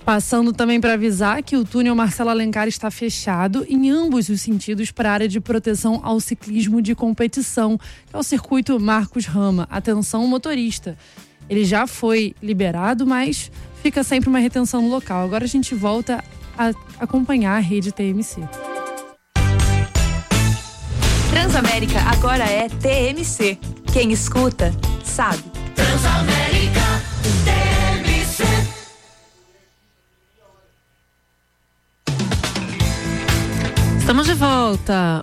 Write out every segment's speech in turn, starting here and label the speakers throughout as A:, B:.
A: Passando também para avisar que o túnel Marcelo Alencar está fechado em ambos os sentidos para a área de proteção ao ciclismo de competição, que é o circuito Marcos Rama. Atenção, motorista. Ele já foi liberado, mas fica sempre uma retenção no local. Agora a gente volta a acompanhar a rede TMC.
B: Transamérica agora é TMC. Quem escuta, sabe.
C: Transamérica TMC.
D: Estamos de volta,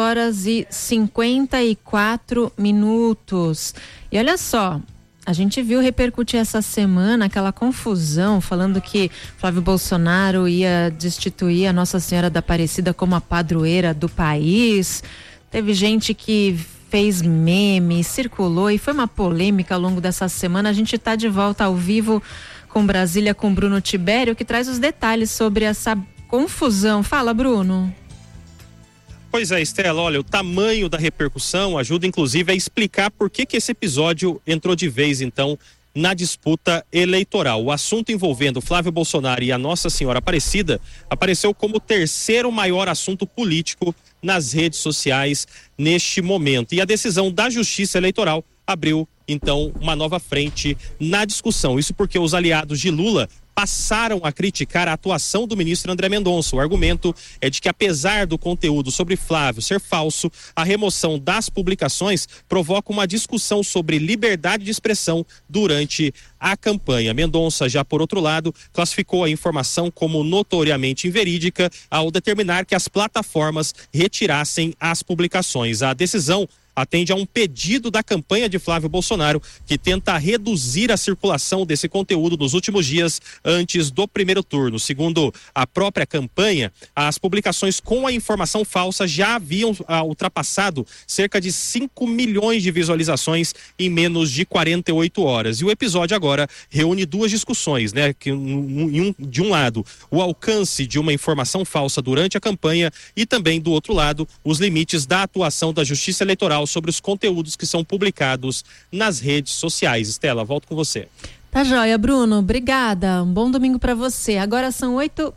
D: 8h54. E olha só, a gente viu repercutir essa semana aquela confusão falando que Flávio Bolsonaro ia destituir a Nossa Senhora da Aparecida como a padroeira do país. Teve gente que fez meme, circulou e foi uma polêmica ao longo dessa semana. A gente está de volta ao vivo com Brasília, com Bruno Tibério, que traz os detalhes sobre essa confusão. Fala, Bruno.
E: Pois é, Estela, olha, o tamanho da repercussão ajuda inclusive a explicar por que esse episódio entrou de vez, então, na disputa eleitoral. O assunto envolvendo Flávio Bolsonaro e a Nossa Senhora Aparecida apareceu como o terceiro maior assunto político nas redes sociais neste momento. E a decisão da Justiça Eleitoral abriu, então, uma nova frente na discussão. Isso porque os aliados de Lula passaram a criticar a atuação do ministro André Mendonça. O argumento é de que, apesar do conteúdo sobre Flávio ser falso, a remoção das publicações provoca uma discussão sobre liberdade de expressão durante a campanha. Mendonça, já por outro lado, classificou a informação como notoriamente inverídica ao determinar que as plataformas retirassem as publicações. A decisão atende a um pedido da campanha de Flávio Bolsonaro, que tenta reduzir a circulação desse conteúdo nos últimos dias antes do primeiro turno. Segundo a própria campanha, as publicações com a informação falsa já haviam ultrapassado cerca de 5 milhões de visualizações em menos de 48 horas. E o episódio agora reúne duas discussões, né? De um lado, o alcance de uma informação falsa durante a campanha e também, do outro lado, os limites da atuação da Justiça Eleitoral sobre os conteúdos que são publicados nas redes sociais. Estela, volto com você.
D: Tá joia, Bruno. Obrigada. Um bom domingo para você. Agora são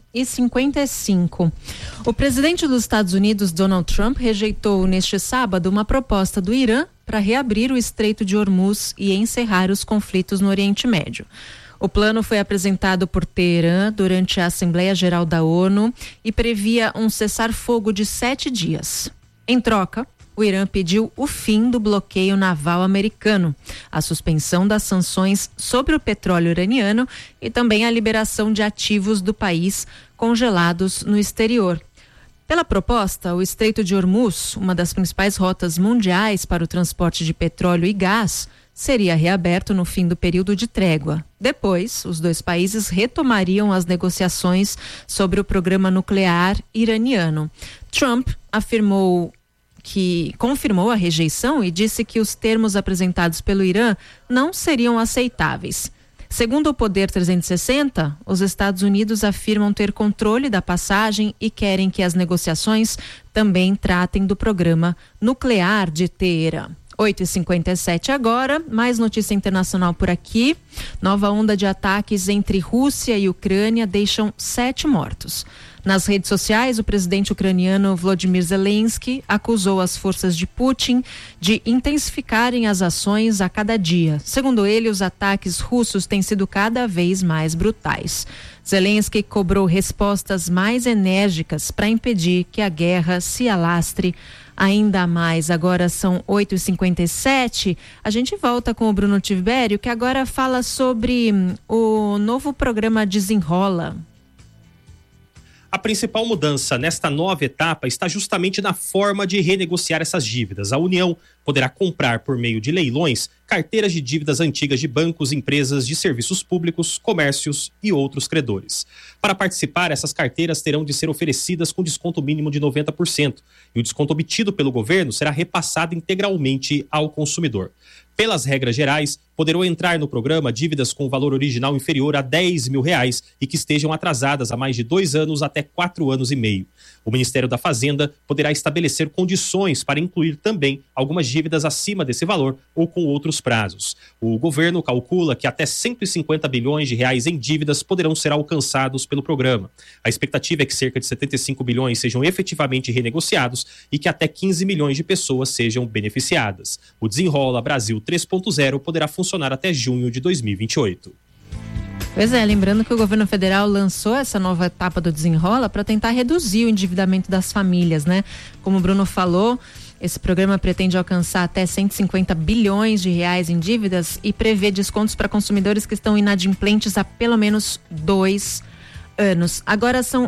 D: 8h55. O presidente dos Estados Unidos, Donald Trump, rejeitou neste sábado uma proposta do Irã para reabrir o Estreito de Hormuz e encerrar os conflitos no Oriente Médio. O plano foi apresentado por Teherã durante a Assembleia Geral da ONU e previa um cessar-fogo de 7 dias. Em troca, o Irã pediu o fim do bloqueio naval americano, a suspensão das sanções sobre o petróleo iraniano e também a liberação de ativos do país congelados no exterior. Pela proposta, o Estreito de Hormuz, uma das principais rotas mundiais para o transporte de petróleo e gás, seria reaberto no fim do período de trégua. Depois, os dois países retomariam as negociações sobre o programa nuclear iraniano. Trump confirmou a rejeição e disse que os termos apresentados pelo Irã não seriam aceitáveis. Segundo o Poder 360, os Estados Unidos afirmam ter controle da passagem e querem que as negociações também tratem do programa nuclear de Teherã. 8h57 agora, mais notícia internacional por aqui. Nova onda de ataques entre Rússia e Ucrânia deixam 7 mortos. Nas redes sociais, o presidente ucraniano Volodymyr Zelensky acusou as forças de Putin de intensificarem as ações a cada dia. Segundo ele, os ataques russos têm sido cada vez mais brutais. Zelensky cobrou respostas mais enérgicas para impedir que a guerra se alastre ainda mais. Agora são 8h57. A gente volta com o Bruno Tibério, que agora fala sobre o novo programa Desenrola.
E: A principal mudança nesta nova etapa está justamente na forma de renegociar essas dívidas. A União poderá comprar, por meio de leilões, carteiras de dívidas antigas de bancos, empresas de serviços públicos, comércios e outros credores. Para participar, essas carteiras terão de ser oferecidas com desconto mínimo de 90%, e o desconto obtido pelo governo será repassado integralmente ao consumidor. Pelas regras gerais, poderão entrar no programa dívidas com valor original inferior a R$10 mil e que estejam atrasadas há mais de 2 anos até 4 anos e meio. O Ministério da Fazenda poderá estabelecer condições para incluir também algumas dívidas acima desse valor ou com outros prazos. O governo calcula que até 150 bilhões de reais em dívidas poderão ser alcançados pelo programa. A expectativa é que cerca de 75 bilhões sejam efetivamente renegociados e que até 15 milhões de pessoas sejam beneficiadas. O Desenrola Brasil 3.0 poderá funcionar até junho de 2028.
D: Pois é, lembrando que o governo federal lançou essa nova etapa do Desenrola para tentar reduzir o endividamento das famílias, né? Como o Bruno falou, esse programa pretende alcançar até 150 bilhões de reais em dívidas e prevê descontos para consumidores que estão inadimplentes há pelo menos 2 anos. Agora são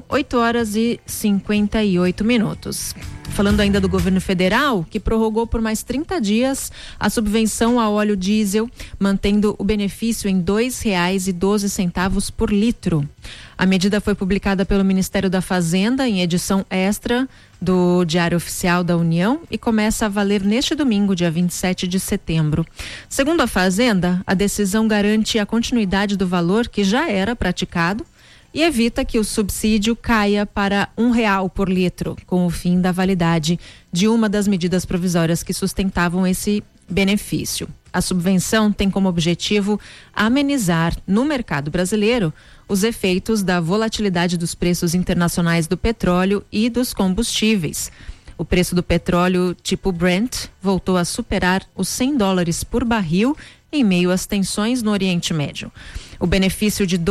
D: 8h58. Falando ainda do governo federal, que prorrogou por mais 30 dias a subvenção ao óleo diesel, mantendo o benefício em R$ 2,12 por litro. A medida foi publicada pelo Ministério da Fazenda em edição extra do Diário Oficial da União e começa a valer neste domingo, dia 27 de setembro. Segundo a Fazenda, a decisão garante a continuidade do valor que já era praticado e evita que o subsídio caia para R$1 por litro, com o fim da validade de uma das medidas provisórias que sustentavam esse benefício. A subvenção tem como objetivo amenizar no mercado brasileiro os efeitos da volatilidade dos preços internacionais do petróleo e dos combustíveis. O preço do petróleo tipo Brent voltou a superar os $100 por barril em meio às tensões no Oriente Médio. O benefício de R$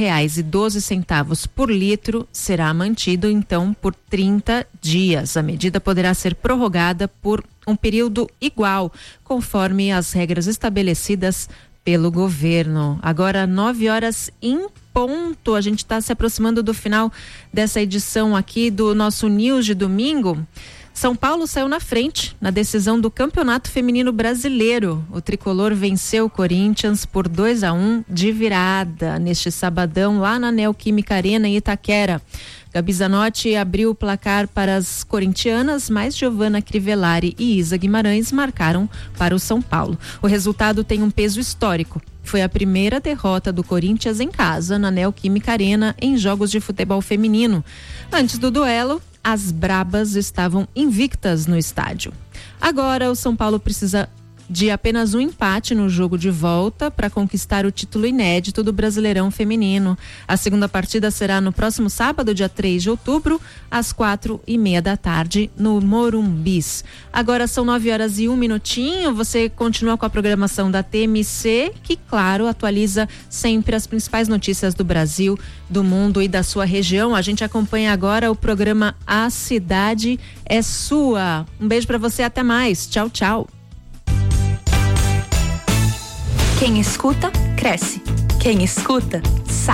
D: 2,12 por litro será mantido, então, por 30 dias. A medida poderá ser prorrogada por um período igual, conforme as regras estabelecidas pelo governo. Agora, 9h em ponto. A gente está se aproximando do final dessa edição aqui do nosso News de domingo. São Paulo saiu na frente na decisão do Campeonato Feminino Brasileiro. O tricolor venceu o Corinthians por 2-1 de virada neste sabadão lá na Neoquímica Arena em Itaquera. Gabi Zanotti abriu o placar para as corintianas, mas Giovana Crivellari e Isa Guimarães marcaram para o São Paulo. O resultado tem um peso histórico. Foi a primeira derrota do Corinthians em casa na Neoquímica Arena em jogos de futebol feminino. Antes do duelo, as brabas estavam invictas no estádio. Agora o São Paulo precisa de apenas um empate no jogo de volta para conquistar o título inédito do Brasileirão Feminino. A segunda partida será no próximo sábado, dia 3 de outubro, às 4h30 no Morumbis. Agora são 9h01. Você continua com a programação da TMC, que, claro, atualiza sempre as principais notícias do Brasil, do mundo e da sua região. A gente acompanha agora o programa A Cidade é Sua. Um beijo para você, até mais. Tchau, tchau.
B: Quem escuta, cresce. Quem escuta, sabe.